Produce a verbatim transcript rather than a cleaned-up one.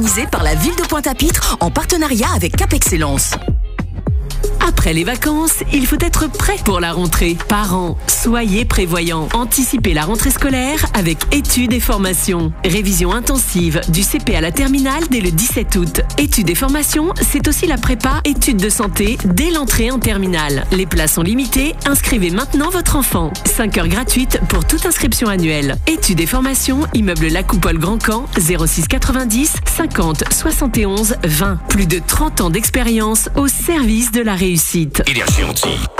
Organisé par la ville de Pointe-à-Pitre en partenariat avec Cap Excellence. Après les vacances, il faut être prêt pour la rentrée. Parents, soyez prévoyants. Anticipez la rentrée scolaire avec études et formations. Révision intensive du C P à la terminale dès le dix-sept août. Études et formations, c'est aussi la prépa études de santé dès l'entrée en terminale. Les places sont limitées, inscrivez maintenant votre enfant. cinq heures gratuites pour toute inscription annuelle. Études et formations, immeuble La Coupole Grand Camp, zéro six quatre-vingt-dix cinquante soixante et onze vingt. Plus de trente ans d'expérience au service de la réussite. Énergie Antilles.